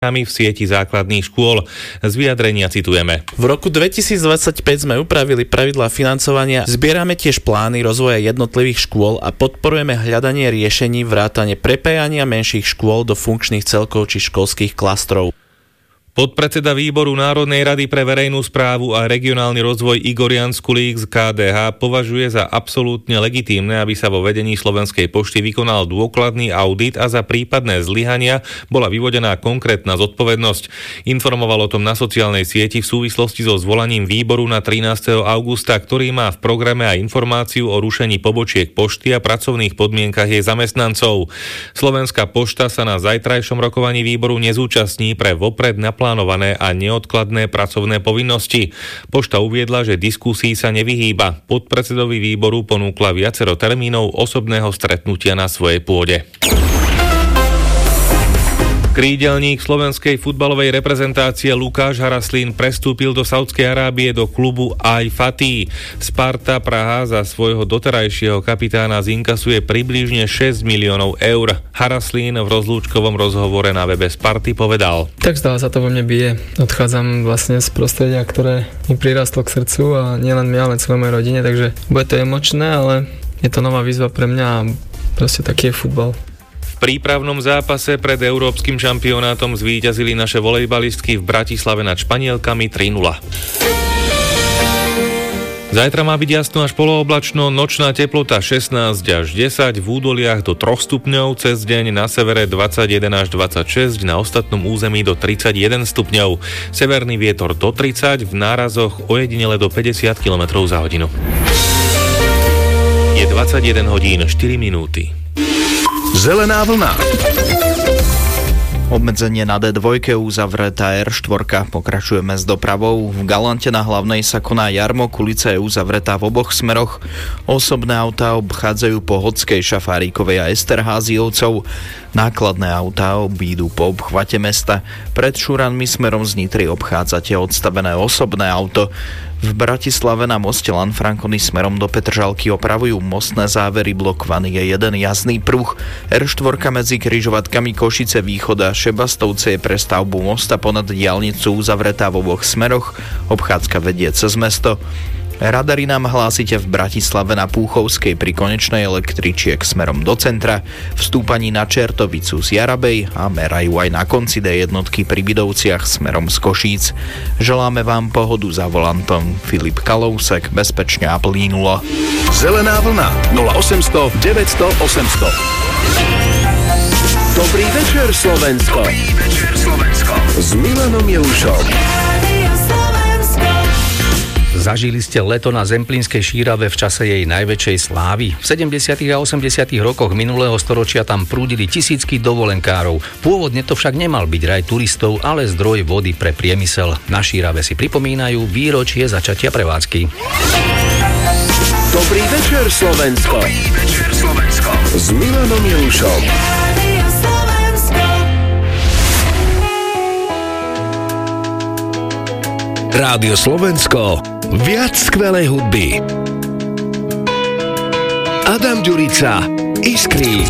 v sieti základných škôl. Z vyjadrenia citujeme. V roku 2025 sme upravili pravidlá financovania, zbierame tiež plány rozvoja jednotlivých škôl a podporujeme hľadanie riešení vrátane prepájania menších škôl do funkčných celkov či školských klastrov. Podpredseda výboru Národnej rady pre verejnú správu a regionálny rozvoj Igor Jan Skulík z KDH považuje za absolútne legitímne, aby sa vo vedení Slovenskej pošty vykonal dôkladný audit a za prípadné zlyhania bola vyvodená konkrétna zodpovednosť. Informoval o tom na sociálnej sieti v súvislosti so zvolaním výboru na 13. augusta, ktorý má v programe aj informáciu o rušení pobočiek pošty a pracovných podmienkach jej zamestnancov. Slovenská pošta sa na zajtrajšom rokovaní výboru nezúčastní pre vopred plánované a neodkladné pracovné povinnosti. Pošta uviedla, že diskusii sa nevyhýba. Podpredsedovi výboru ponúkla viacero termínov osobného stretnutia na svojej pôde. Krídelník slovenskej futbalovej reprezentácie Lukáš Haraslín prestúpil do Saúdskej Arábie do klubu Al Fatih. Sparta Praha za svojho doterajšieho kapitána zinkasuje približne 6 miliónov eur. Haraslín v rozlúčkovom rozhovore na webe Sparty povedal: Tak stále sa to vo mne bije. Odchádzam vlastne z prostredia, ktoré mi prirastlo k srdcu a nielen mňa, ale celej mojej rodine, takže bude to emočné, ale je to nová výzva pre mňa a proste taký je futbal. V prípravnom zápase pred európskym šampionátom zvíťazili naše volejbalistky v Bratislave nad Španielkami 3-0. Zajtra má byť jasno až polooblačno, nočná teplota 16 až 10, v údoliach do 3 stupňov, cez deň na severe 21 až 26, na ostatnom území do 31 stupňov. Severný vietor do 30, v nárazoch ojedinele do 50 km za hodinu. Je 21 hodín 4 minúty. Zelená vlna. Obmedzenie na D2 uzavretá R4. Pokračujeme s dopravou. V Galante na Hlavnej sa koná jarmok, ulica je uzavretá v oboch smeroch. Osobné autá obchádzajú po Hodskej, Šafárikovej a Esterháziovcov. Nákladné autá obídu po obchvate mesta. Pred Šuranmi smerom z Nitry obchádzate odstavené osobné auto. V Bratislave na moste Lanfranconi smerom do Petržalky opravujú mostné závery, blokovaný je jeden jazdný pruh. R4 medzi križovatkami Košice Východ a Šebastovce je pre stavbu mosta ponad diaľnicu uzavretá v oboch smeroch. Obchádzka vedie cez mesto. Radary nám hlásite v Bratislave na Púchovskej pri konečnej električiek smerom do centra, v stúpaní na Čertovicu z Jarabej a merajú aj na konci D1 pri Bidovciach smerom z Košíc. Želáme vám pohodu za volantom. Filip Kalousek, bezpečne a plynulo. Zelená vlna 0800 900 800. Dobrý večer, Slovensko. S Milanom Jelušom. Zažili ste leto na Zemplínskej Šírave v čase jej najväčšej slávy. V 70. a 80. rokoch minulého storočia tam prúdili tisícky dovolenkárov. Pôvodne to však nemal byť raj turistov, ale zdroj vody pre priemysel. Na Šírave si pripomínajú výročie začatia prevádzky. Dobrý večer, Slovensko. S Milanom Jelušom. Rádio Slovensko. Viac skvelej hudby. Adam Ďurica, Iskrík.